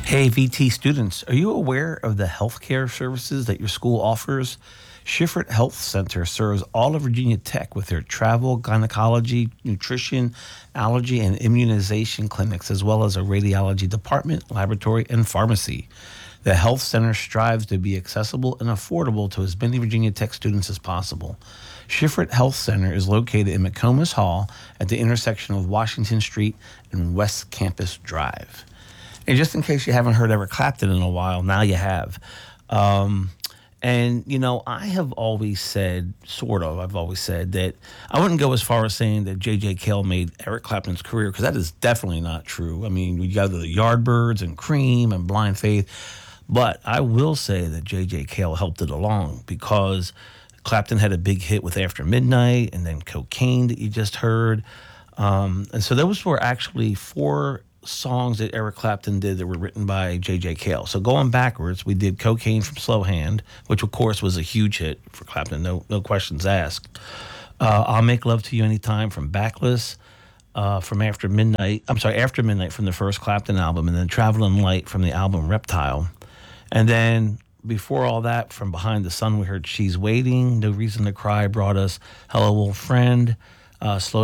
Hey, VT students, are you aware of the healthcare services that your school offers? Schifferett Health Center serves all of Virginia Tech with their travel, gynecology, nutrition, allergy, and immunization clinics, as well as a radiology department, laboratory, and pharmacy. The health center strives to be accessible and affordable to as many Virginia Tech students as possible. Schifferett Health Center is located in McComas Hall at the intersection of Washington Street and West Campus Drive. And just in case you haven't heard Eric Clapton in a while, now you have. Um, I have always said, I've always said that I wouldn't go as far as saying that J.J. Cale made Eric Clapton's career, because that is definitely not true. I mean, we got the Yardbirds and Cream and Blind Faith. But I will say that J.J. Cale helped it along, because Clapton had a big hit with After Midnight and then Cocaine that you just heard. And so those were actually four songs that Eric Clapton did that were written by J.J. Cale. So going backwards, we did Cocaine from Slow Hand, which of course was a huge hit for Clapton, no questions asked. I'll Make Love to You Anytime from Backless, from After Midnight from the first Clapton album, and then Traveling Light from the album Reptile. And then before all that, from Behind the Sun, we heard She's Waiting, No Reason to Cry brought us Hello Old Friend, Slow